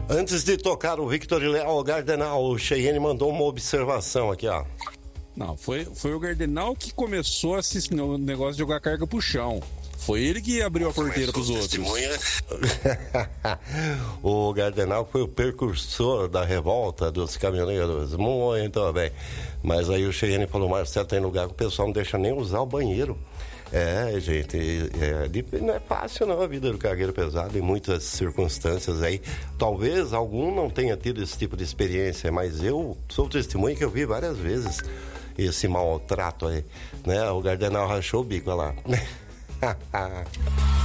Antes de tocar o Victor e Léo, o Gardenal, o Cheyenne mandou uma observação aqui, ó. Não, foi o Gardenal que começou o negócio de jogar carga pro chão. Foi ele que abriu a porteira pros outros. O Gardenal foi o precursor da revolta dos caminhoneiros. Muito bem. Mas aí o Cheyenne falou, Marcelo, tem lugar que o pessoal não deixa nem usar o banheiro. Gente, não é fácil não a vida do cargueiro pesado em muitas circunstâncias aí. Talvez algum não tenha tido esse tipo de experiência, mas eu sou testemunha que eu vi várias vezes esse maltrato aí, né? O Gardenal rachou o bico, olha lá.